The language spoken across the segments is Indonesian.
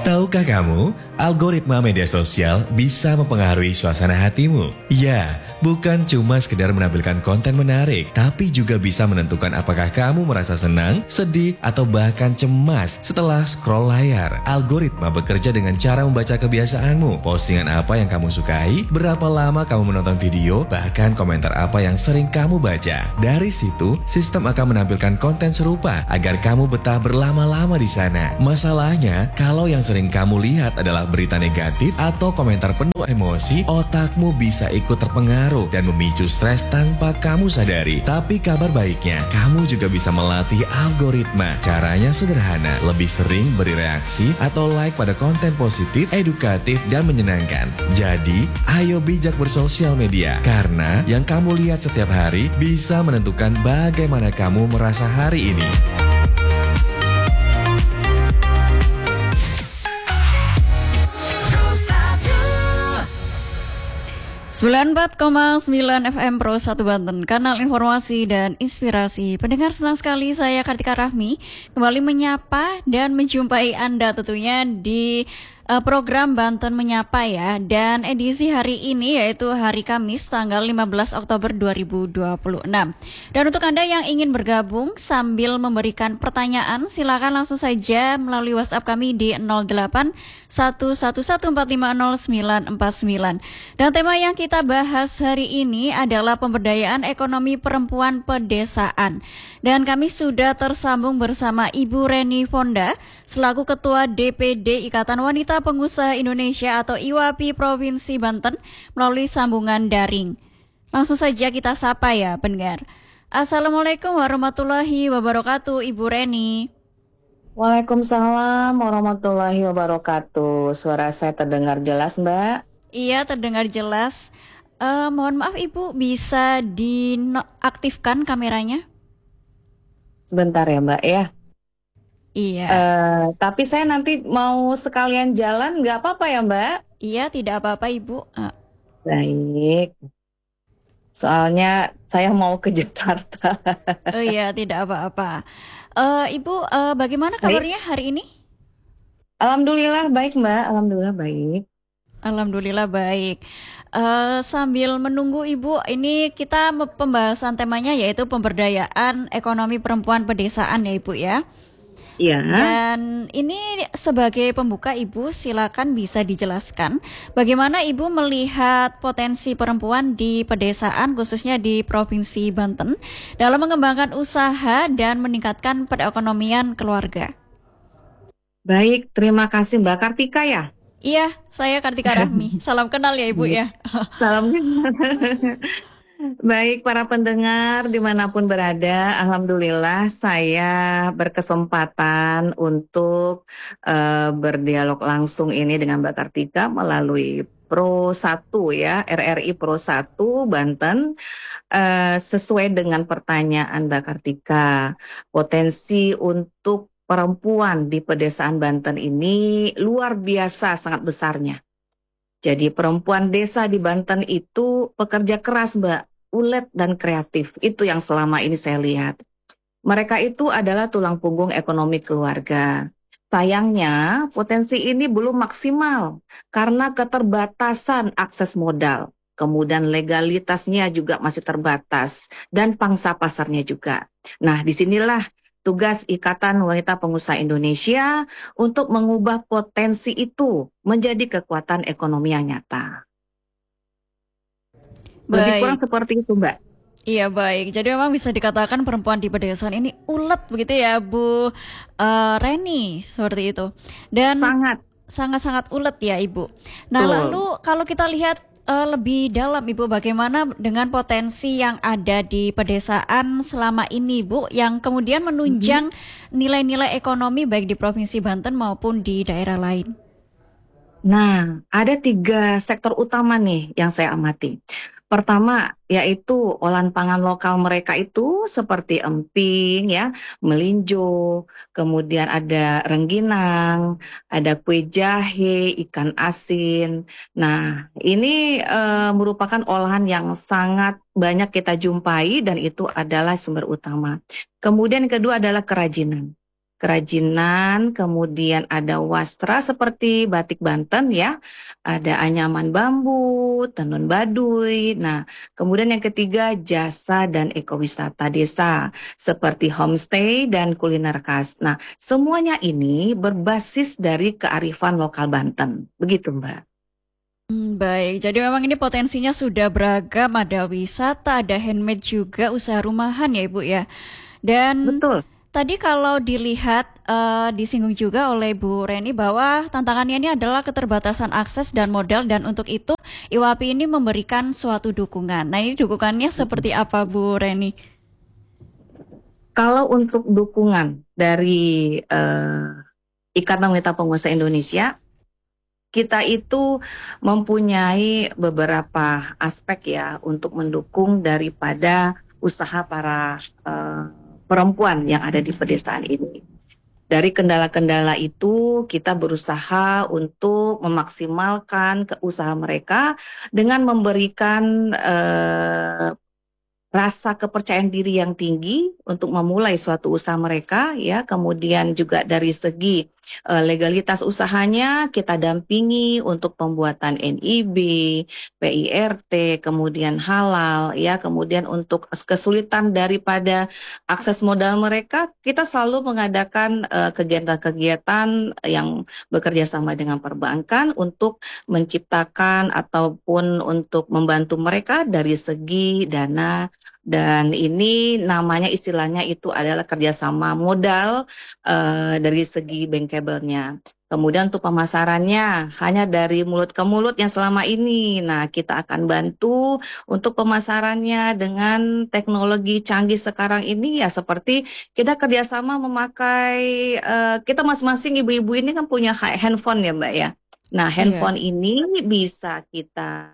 Tahukah kamu, algoritma media sosial bisa mempengaruhi suasana hatimu? Ya, bukan cuma sekedar menampilkan konten menarik, tapi juga bisa menentukan apakah kamu merasa senang, sedih, atau bahkan cemas setelah scroll layar. Algoritma bekerja dengan cara membaca kebiasaanmu, postingan apa yang kamu sukai, berapa lama kamu menonton video, bahkan komentar apa yang sering kamu baca. Dari situ, sistem akan menampilkan konten serupa agar kamu betah berlama-lama di sana. Masalahnya, kalau yang sering kamu lihat adalah berita negatif atau komentar penuh emosi, otakmu bisa ikut terpengaruh dan memicu stres tanpa kamu sadari. Tapi kabar baiknya, kamu juga bisa melatih algoritma. Caranya sederhana, lebih sering beri reaksi atau like pada konten positif, edukatif, dan menyenangkan. Jadi, ayo bijak bersosial media, karena yang kamu lihat setiap hari bisa menentukan bagaimana kamu merasa hari ini. 94,9 FM Pro 1 Banten, kanal informasi dan inspirasi. Pendengar, senang sekali saya Kartika Rahmi kembali menyapa dan menjumpai Anda tentunya di program Banten Menyapa ya. Dan edisi hari ini yaitu hari Kamis tanggal 15 Oktober 2026. Dan untuk Anda yang ingin bergabung sambil memberikan pertanyaan, silakan langsung saja melalui WhatsApp kami di 08 111450949. Dan tema yang kita bahas hari ini adalah pemberdayaan ekonomi perempuan pedesaan. Dan kami sudah tersambung bersama Ibu Reni Fonda selaku Ketua DPD Ikatan Wanita Pengusaha Indonesia atau IWAPI Provinsi Banten melalui sambungan daring. Langsung saja kita sapa ya pendengar. Assalamualaikum warahmatullahi wabarakatuh, Ibu Reni. Waalaikumsalam warahmatullahi wabarakatuh. Suara saya terdengar jelas, Mbak? Iya, terdengar jelas. Mohon maaf Ibu, bisa diaktifkan kameranya? Sebentar ya, Mbak ya. Iya. Tapi saya nanti mau sekalian jalan, nggak apa-apa ya, Mbak? Iya, tidak apa-apa Ibu. Baik. Soalnya saya mau ke Jakarta. Oh iya, tidak apa-apa. Ibu, bagaimana kabarnya hari ini? Alhamdulillah baik, Mbak. Alhamdulillah baik. Alhamdulillah baik. Sambil menunggu Ibu, ini kita pembahasan temanya yaitu pemberdayaan ekonomi perempuan pedesaan ya Ibu ya. Iya. Dan ini sebagai pembuka Ibu, silakan bisa dijelaskan bagaimana Ibu melihat potensi perempuan di pedesaan khususnya di Provinsi Banten dalam mengembangkan usaha dan meningkatkan perekonomian keluarga. Baik, terima kasih Mbak Kartika ya. Iya, saya Kartika Rahmi. Salam kenal ya Ibu ya. Salam kenal. Baik para pendengar dimanapun berada, alhamdulillah saya berkesempatan untuk berdialog langsung ini dengan Mbak Kartika melalui Pro 1 ya, RRI Pro 1 Banten, sesuai dengan pertanyaan Mbak Kartika. Potensi untuk perempuan di pedesaan Banten ini luar biasa sangat besarnya. Jadi perempuan desa di Banten itu pekerja keras Mbak, ulet dan kreatif. Itu yang selama ini saya lihat. Mereka itu adalah tulang punggung ekonomi keluarga. Sayangnya potensi ini belum maksimal karena keterbatasan akses modal. Kemudian legalitasnya juga masih terbatas dan pangsa pasarnya juga. Nah, disinilah tugas Ikatan Wanita Pengusaha Indonesia untuk mengubah potensi itu menjadi kekuatan ekonomi yang nyata. Lebih kurang seperti itu, Mbak. Iya, baik. Jadi memang bisa dikatakan perempuan di pedesaan ini ulet begitu ya, Bu Reni, seperti itu. Dan sangat-sangat ulet ya, Ibu. Nah, lalu kalau kita lihat lebih dalam Ibu, bagaimana dengan potensi yang ada di pedesaan selama ini Bu, yang kemudian menunjang nilai-nilai ekonomi baik di Provinsi Banten maupun di daerah lain? Nah, ada 3 sektor utama nih yang saya amati. Pertama, yaitu olahan pangan lokal mereka itu seperti emping, ya, melinjo, kemudian ada rengginang, ada kue jahe, ikan asin. Nah, ini merupakan olahan yang sangat banyak kita jumpai dan itu adalah sumber utama. Kemudian yang kedua adalah kerajinan. kerajinan, kemudian ada wastra seperti batik Banten ya, ada anyaman bambu, tenun baduy. Nah, kemudian yang ketiga jasa dan ekowisata desa seperti homestay dan kuliner khas. Nah, semuanya ini berbasis dari kearifan lokal Banten. Begitu, Mbak. Baik, jadi memang ini potensinya sudah beragam, ada wisata, ada handmade juga, usaha rumahan ya Ibu ya. Dan Betul. tadi kalau dilihat disinggung juga oleh Bu Reni bahwa tantangannya ini adalah keterbatasan akses dan modal dan untuk itu IWAPI ini memberikan suatu dukungan. Nah ini dukungannya seperti apa Bu Reni? Kalau untuk dukungan dari Ikatan Wanita Pengusaha Indonesia, kita itu mempunyai beberapa aspek ya untuk mendukung daripada usaha para perempuan yang ada di pedesaan ini. Dari kendala-kendala itu, kita berusaha untuk memaksimalkan usaha mereka dengan memberikan rasa kepercayaan diri yang tinggi untuk memulai suatu usaha mereka ya, kemudian juga dari segi legalitas usahanya kita dampingi untuk pembuatan NIB, PIRT, kemudian halal ya, kemudian untuk kesulitan daripada akses modal mereka kita selalu mengadakan kegiatan-kegiatan yang bekerja sama dengan perbankan untuk menciptakan ataupun untuk membantu mereka dari segi dana, dan ini namanya istilahnya itu adalah kerjasama modal dari segi bankable-nya. Kemudian untuk pemasarannya hanya dari mulut ke mulut yang selama ini. Nah, kita akan bantu untuk pemasarannya dengan teknologi canggih sekarang ini ya seperti kita kerjasama memakai kita masing-masing ibu-ibu ini kan punya handphone ya Mbak ya. Nah, Iya. handphone ini bisa kita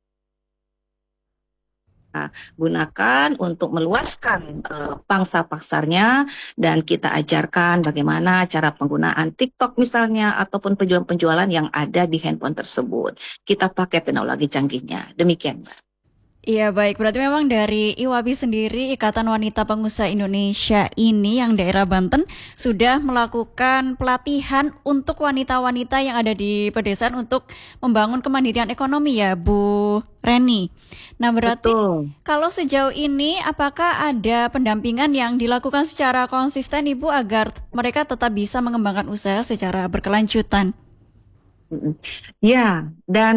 gunakan untuk meluaskan pangsa pasarnya dan kita ajarkan bagaimana cara penggunaan TikTok misalnya ataupun penjualan-penjualan yang ada di handphone tersebut. Kita pakai teknologi canggihnya. Demikian, Mbak. Iya baik, berarti memang dari IWABI sendiri, Ikatan Wanita Pengusaha Indonesia ini yang daerah Banten sudah melakukan pelatihan untuk wanita-wanita yang ada di pedesaan untuk membangun kemandirian ekonomi ya Bu Reni. Nah berarti Betul. kalau sejauh ini apakah ada pendampingan yang dilakukan secara konsisten Ibu agar mereka tetap bisa mengembangkan usaha secara berkelanjutan? Mm-mm. Ya, dan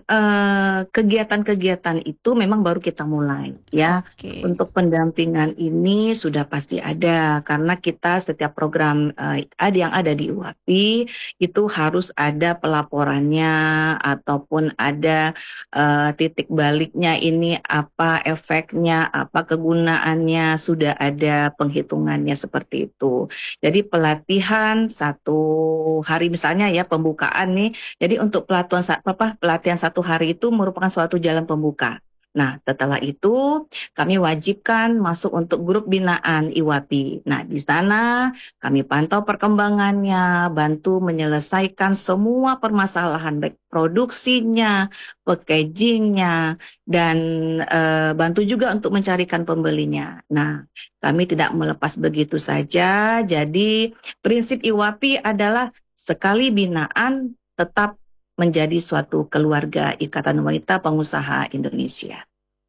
kegiatan-kegiatan itu memang baru kita mulai ya. Oke. Untuk pendampingan ini sudah pasti ada karena kita setiap program ada yang ada di UAPI itu harus ada pelaporannya ataupun ada titik baliknya ini apa efeknya, apa kegunaannya, sudah ada penghitungannya seperti itu. Jadi pelatihan satu hari misalnya ya pembukaan nih. Jadi untuk pelatihan satu hari itu merupakan suatu jalan pembuka. Nah, setelah itu kami wajibkan masuk untuk grup binaan IWAPI. Nah, di sana kami pantau perkembangannya, bantu menyelesaikan semua permasalahan baik produksinya, packagingnya, dan bantu juga untuk mencarikan pembelinya. Nah, kami tidak melepas begitu saja. Jadi prinsip IWAPI adalah sekali binaan tetap menjadi suatu keluarga Ikatan Wanita Pengusaha Indonesia.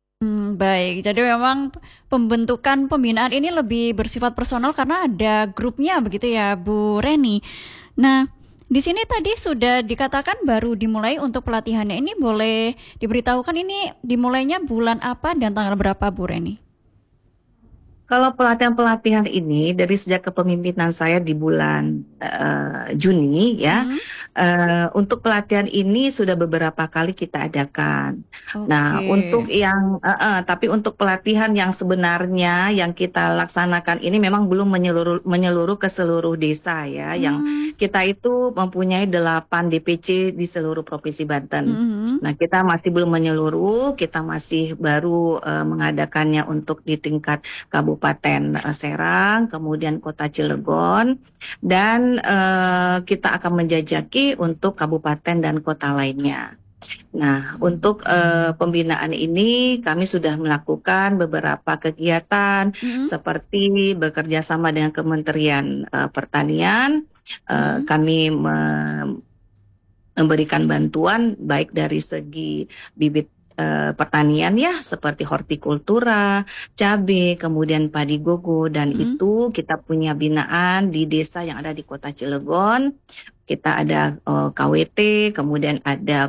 Baik, jadi memang pembentukan pembinaan ini lebih bersifat personal karena ada grupnya begitu ya Bu Reni. Nah, di sini tadi sudah dikatakan baru dimulai untuk pelatihannya ini boleh diberitahukan ini dimulainya bulan apa dan tanggal berapa Bu Reni? Kalau pelatihan-pelatihan ini dari sejak kepemimpinan saya di bulan Juni ya, Hmm, untuk pelatihan ini sudah beberapa kali kita adakan. Nah, oke. untuk yang tapi untuk pelatihan yang sebenarnya yang kita laksanakan ini memang belum menyeluruh ke seluruh desa ya. Yang Hmm, kita itu mempunyai 8 DPC di seluruh Provinsi Banten. hmm, Nah, kita masih belum menyeluruh, kita masih baru mengadakannya untuk di tingkat Kabupaten Serang, kemudian Kota Cilegon, dan kita akan menjajaki untuk kabupaten dan kota lainnya. Nah, untuk pembinaan ini kami sudah melakukan beberapa kegiatan Mm-mm, seperti bekerja sama dengan Kementerian Pertanian. mm-mm, Kami memberikan bantuan baik dari segi bibit pertanian ya seperti hortikultura, cabai, kemudian padi gogo dan mm-mm. itu kita punya binaan di desa yang ada di Kota Cilegon. Kita ada KWT, kemudian ada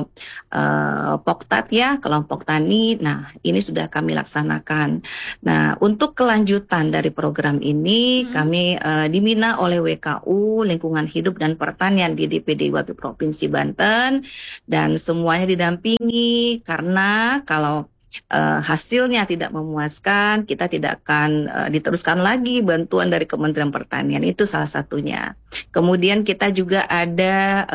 Poktat ya, kelompok tani. Nah, ini sudah kami laksanakan. Nah, untuk kelanjutan dari program ini, Mm-mm. kami dibina oleh WKU, Lingkungan Hidup dan Pertanian di DPD Wapi Provinsi Banten, dan semuanya didampingi karena kalau hasilnya tidak memuaskan, kita tidak akan diteruskan lagi bantuan dari Kementerian Pertanian. Itu salah satunya. Kemudian kita juga ada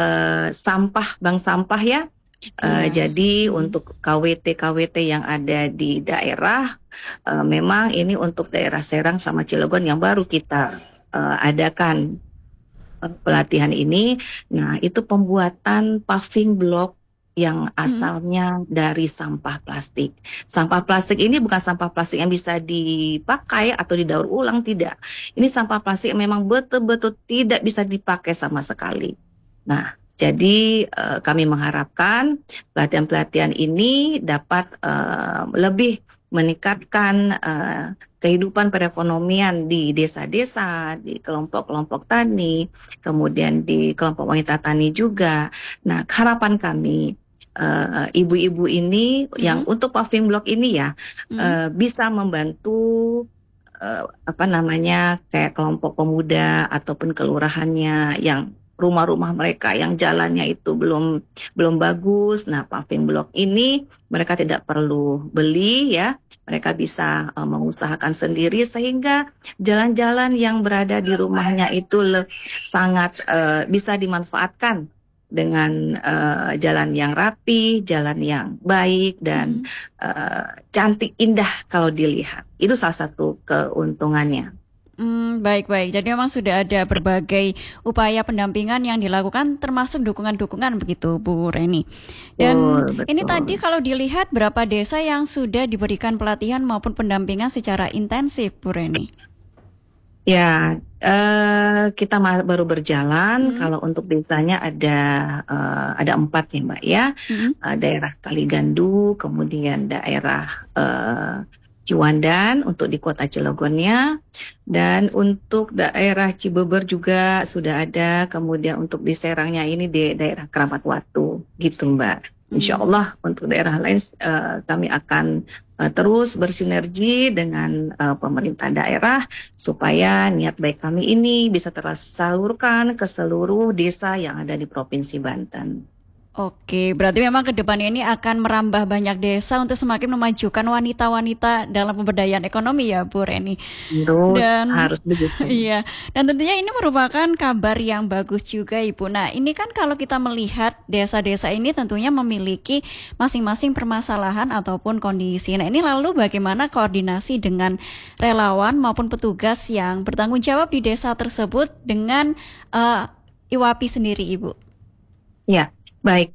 bank sampah ya. Iya. Jadi Mm-mm. untuk KWT-KWT yang ada di daerah, memang ini untuk daerah Serang sama Cilegon yang baru kita adakan pelatihan ini. Nah, itu pembuatan paving block yang Mm-mm. asalnya dari sampah plastik. Sampah plastik ini bukan sampah plastik yang bisa dipakai atau didaur ulang, tidak. Ini sampah plastik yang memang betul-betul tidak bisa dipakai sama sekali. Nah, jadi kami mengharapkan pelatihan-pelatihan ini dapat lebih meningkatkan kehidupan perekonomian di desa-desa, di kelompok-kelompok tani, kemudian di kelompok wanita tani juga. Nah, harapan kami ibu-ibu ini yang Mm-mm. untuk paving block ini ya Mm-mm. bisa membantu apa namanya kayak kelompok pemuda ataupun kelurahannya yang rumah-rumah mereka yang jalannya itu belum bagus. Nah, paving block ini mereka tidak perlu beli ya. Mereka bisa mengusahakan sendiri sehingga jalan-jalan yang berada di rumahnya itu sangat bisa dimanfaatkan dengan jalan yang rapi, jalan yang baik dan Mm-mm. cantik indah kalau dilihat. Itu salah satu keuntungannya. Baik-baik. Jadi memang sudah ada berbagai upaya pendampingan yang dilakukan termasuk dukungan-dukungan begitu Bu Reni. Dan Betul, ini tadi betul. kalau dilihat berapa desa yang sudah diberikan pelatihan maupun pendampingan secara intensif Bu Reni. Ya, kita baru berjalan. Mm, Kalau untuk desanya ada 4 ya Mbak ya. mm, Daerah Kaligandu, kemudian daerah Ciwandan untuk di Kota Cilegonnya, dan untuk daerah Cibeber juga sudah ada. Kemudian untuk di Serangnya ini di daerah Keramat Watu, gitu Mbak. Insya mm. Allah untuk daerah lain kami akan terus bersinergi dengan pemerintah daerah supaya niat baik kami ini bisa tersalurkan ke seluruh desa yang ada di Provinsi Banten. Oke, berarti memang ke depannya ini akan merambah banyak desa untuk semakin memajukan wanita-wanita dalam pemberdayaan ekonomi ya Bu Reni. Dan Harus begitu. iya, dan tentunya ini merupakan kabar yang bagus juga Ibu. Nah, ini kan kalau kita melihat desa-desa ini tentunya memiliki masing-masing permasalahan ataupun kondisi. Nah, ini lalu bagaimana koordinasi dengan relawan maupun petugas yang bertanggung jawab di desa tersebut dengan IWAPI sendiri, Ibu? Ya, baik.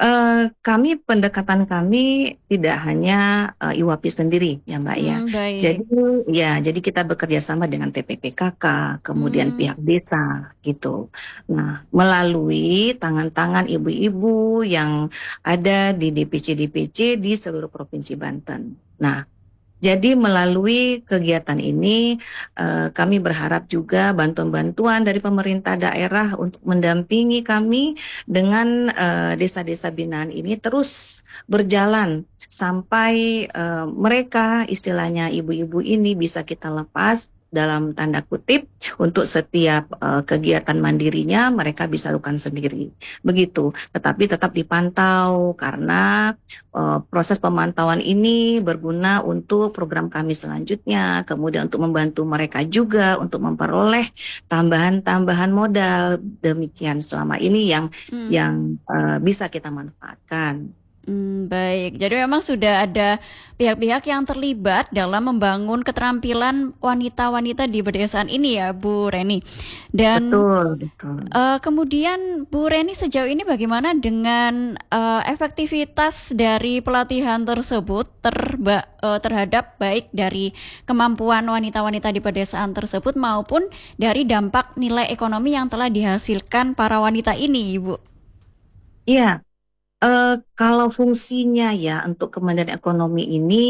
Pendekatan kami tidak hanya IWAPI sendiri ya Mbak ya. Baik. Jadi jadi kita bekerja sama dengan TPPKK, kemudian Hmm, pihak desa gitu. Nah, melalui tangan-tangan ibu-ibu yang ada di DPC-DPC di seluruh Provinsi Banten. Nah, jadi melalui kegiatan ini kami berharap juga bantuan-bantuan dari pemerintah daerah untuk mendampingi kami dengan desa-desa binaan ini terus berjalan sampai mereka istilahnya ibu-ibu ini bisa kita lepas dalam tanda kutip untuk setiap kegiatan mandirinya mereka bisa lakukan sendiri. Begitu, tetapi tetap dipantau karena proses pemantauan ini berguna untuk program kami selanjutnya, kemudian untuk membantu mereka juga untuk memperoleh tambahan-tambahan modal. Demikian selama ini yang hmm. yang bisa kita manfaatkan. Baik, jadi memang sudah ada pihak-pihak yang terlibat dalam membangun keterampilan wanita-wanita di pedesaan ini ya, Bu Reni. Dan Betul, betul. kemudian Bu Reni sejauh ini bagaimana dengan efektivitas dari pelatihan tersebut terhadap baik dari kemampuan wanita-wanita di pedesaan tersebut maupun dari dampak nilai ekonomi yang telah dihasilkan para wanita ini, Ibu? Iya, kalau fungsinya ya untuk Kementerian Ekonomi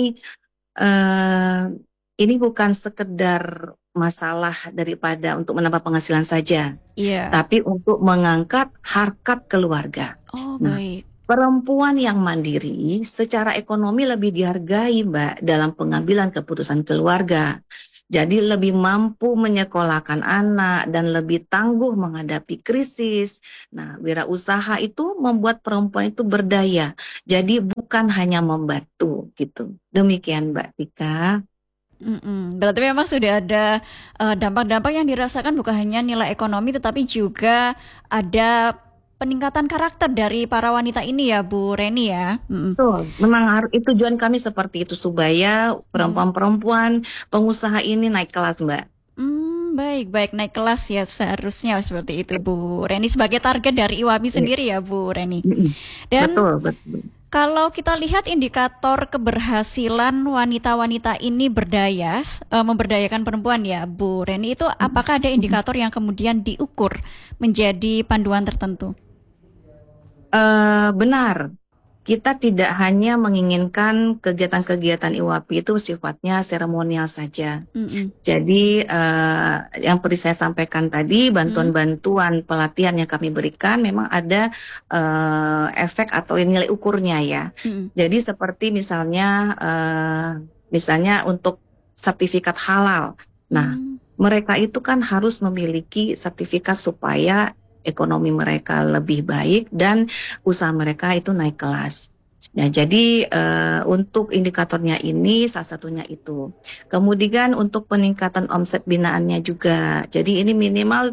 eh, ini bukan sekedar masalah daripada untuk menambah penghasilan saja, Iya. tapi untuk mengangkat harkat keluarga. Oh, Nah, baik. perempuan yang mandiri secara ekonomi lebih dihargai, Mbak, dalam pengambilan keputusan keluarga. Jadi lebih mampu menyekolahkan anak dan lebih tangguh menghadapi krisis. Nah, wirausaha itu membuat perempuan itu berdaya. Jadi bukan hanya membantu gitu. Demikian Mbak Tika. Berarti memang sudah ada dampak-dampak yang dirasakan bukan hanya nilai ekonomi tetapi juga ada peningkatan karakter dari para wanita ini ya, Bu Reni ya. Betul, memang harus itu tujuan kami seperti itu supaya perempuan-perempuan pengusaha ini naik kelas, Mbak. Baik naik kelas ya seharusnya seperti itu Bu Reni sebagai target dari IWABI sendiri ya Bu Reni. Dan Betul. kalau kita lihat indikator keberhasilan wanita-wanita ini memberdayakan perempuan ya Bu Reni, itu apakah ada indikator yang kemudian diukur menjadi panduan tertentu? Benar, kita tidak hanya menginginkan kegiatan-kegiatan IWAPI itu sifatnya seremonial saja. Jadi yang seperti saya sampaikan tadi, bantuan-bantuan pelatihan yang kami berikan memang ada efek atau nilai ukurnya ya. Jadi seperti misalnya untuk sertifikat halal. Nah, mereka itu kan harus memiliki sertifikat supaya ekonomi mereka lebih baik dan usaha mereka itu naik kelas. Nah, jadi untuk indikatornya ini salah satunya itu. Kemudian untuk peningkatan omset binaannya juga. Jadi ini minimal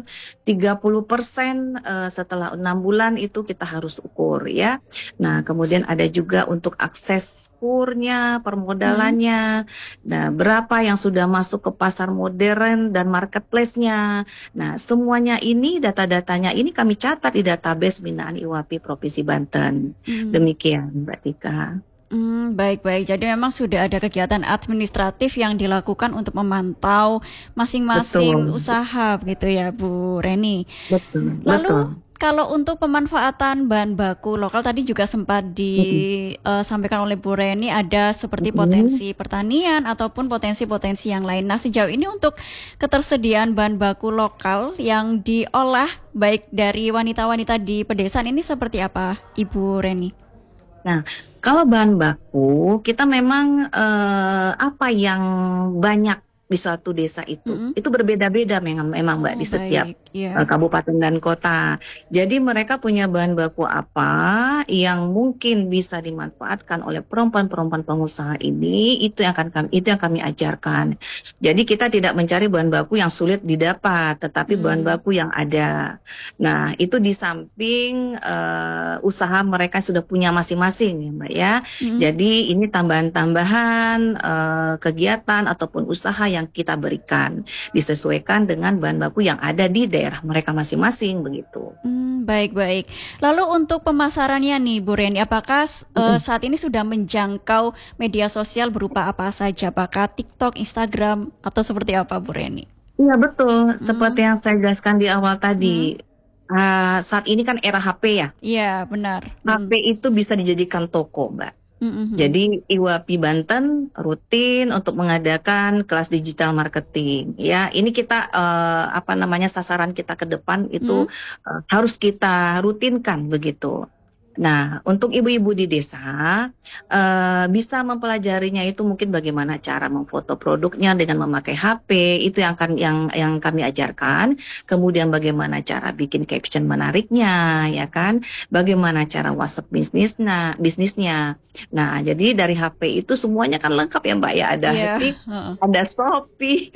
30% setelah 6 bulan itu kita harus ukur ya. Nah, kemudian ada juga untuk akses kurnya, permodalannya. Nah, berapa yang sudah masuk ke pasar modern dan marketplace-nya. Nah, semuanya ini data-datanya ini kami catat di database binaan IWAPI Provinsi Banten. Demikian, Mbak Tika. Baik. Jadi memang sudah ada kegiatan administratif yang dilakukan untuk memantau masing-masing usaha begitu ya Bu Reni. Betul. Lalu kalau untuk pemanfaatan bahan baku lokal tadi juga sempat disampaikan oleh Bu Reni ada seperti potensi pertanian ataupun potensi-potensi yang lain. Nah, sejauh ini untuk ketersediaan bahan baku lokal yang diolah baik dari wanita-wanita di pedesaan ini seperti apa, Ibu Reni? Nah, kalau bahan baku kita memang apa yang banyak di suatu desa itu berbeda-beda memang Mbak di setiap kabupaten dan kota. Jadi mereka punya bahan baku apa yang mungkin bisa dimanfaatkan oleh perempuan-perempuan pengusaha ini, itu yang kami ajarkan. Jadi kita tidak mencari bahan baku yang sulit didapat, tetapi bahan baku yang ada. Nah, itu di samping usaha mereka sudah punya masing-masing ya Mbak ya. Jadi ini tambahan-tambahan kegiatan ataupun usaha yang kita berikan disesuaikan dengan bahan baku yang ada di daerah mereka masing-masing begitu. Baik. Lalu untuk pemasarannya nih Bu Reni, apakah saat ini sudah menjangkau media sosial berupa apa saja? Apakah TikTok, Instagram atau seperti apa Bu Reni? Iya betul, seperti yang saya jelaskan di awal tadi. Saat ini kan era HP ya. Iya benar. HP itu bisa dijadikan toko Mbak. Jadi IWAPI Banten rutin untuk mengadakan kelas digital marketing. Ya, ini kita sasaran kita ke depan itu harus kita rutinkan begitu. Nah, untuk ibu-ibu di desa bisa mempelajarinya itu mungkin bagaimana cara memfoto produknya dengan memakai HP, itu yang kami ajarkan. Kemudian bagaimana cara bikin caption menariknya, ya kan? Bagaimana cara WhatsApp bisnisnya. Nah, jadi dari HP itu semuanya kan lengkap ya Mbak ya, ada Hektik, ada Shopee.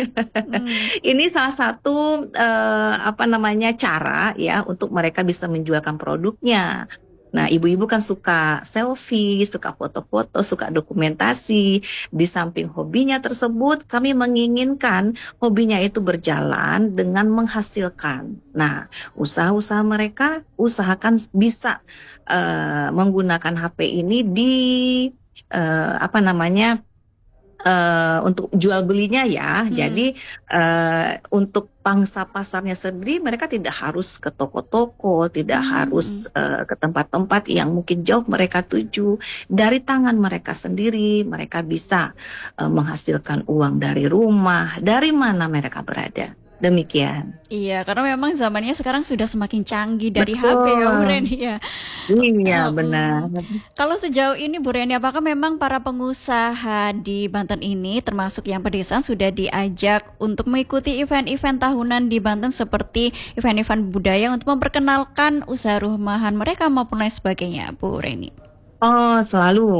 Ini salah satu cara ya untuk mereka bisa menjualkan produknya. Nah, ibu-ibu kan suka selfie, suka foto-foto, suka dokumentasi. Di samping hobinya tersebut, kami menginginkan hobinya itu berjalan dengan menghasilkan. Nah, usaha-usaha mereka usahakan bisa menggunakan HP ini di apa namanya untuk jual belinya ya. Hmm. Jadi untuk pangsa pasarnya sendiri mereka tidak harus ke toko-toko, tidak Hmm. harus ke tempat-tempat yang mungkin jauh mereka tuju. Dari tangan mereka sendiri mereka bisa menghasilkan uang dari rumah, dari mana mereka berada. Demikian. Iya, karena memang zamannya sekarang sudah semakin canggih dari HP ya, Bu Betul. Reni ya. Iya, benar. Mm. Kalau sejauh ini Bu Reni, apakah memang para pengusaha di Banten ini, termasuk yang pedesaan, sudah diajak untuk mengikuti event-event tahunan di Banten seperti event-event budaya untuk memperkenalkan usaha rumahan mereka maupun lain sebagainya, Bu Reni? Oh, selalu.